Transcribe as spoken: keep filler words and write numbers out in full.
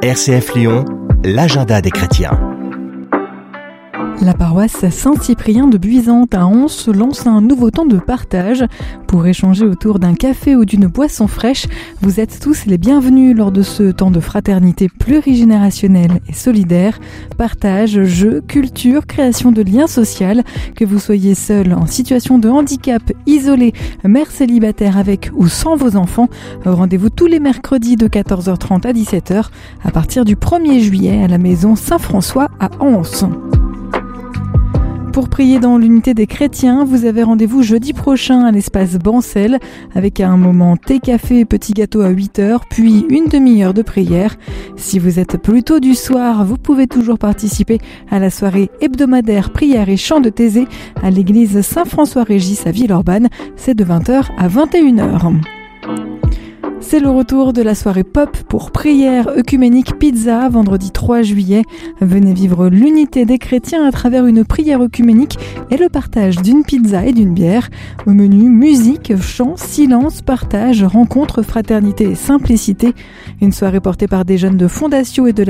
R C F Lyon, l'agenda des chrétiens. La paroisse Saint-Cyprien de Buisante à Anse lance un nouveau temps de partage. Pour échanger autour d'un café ou d'une boisson fraîche, vous êtes tous les bienvenus lors de ce temps de fraternité plurigénérationnelle et solidaire. Partage, jeux, culture, création de liens sociaux. Que vous soyez seul, en situation de handicap, isolé, mère célibataire avec ou sans vos enfants, rendez-vous tous les mercredis de quatorze heures trente à dix-sept heures à partir du premier juillet à la maison Saint-François à Anse. Pour prier dans l'unité des chrétiens, vous avez rendez-vous jeudi prochain à l'espace Bancel avec un moment thé, café et petit gâteau à huit heures, puis une demi-heure de prière. Si vous êtes plutôt du soir, vous pouvez toujours participer à la soirée hebdomadaire prière et chant de Thésée à l'église Saint-François-Régis à Villeurbanne. C'est de vingt heures à vingt et une heures. C'est le retour de la soirée pop pour prière œcuménique pizza vendredi trois juillet. Venez vivre l'unité des chrétiens à travers une prière œcuménique et le partage d'une pizza et d'une bière. Au menu, musique, chant, silence, partage, rencontre, fraternité et simplicité. Une soirée portée par des jeunes de Fondatio et de la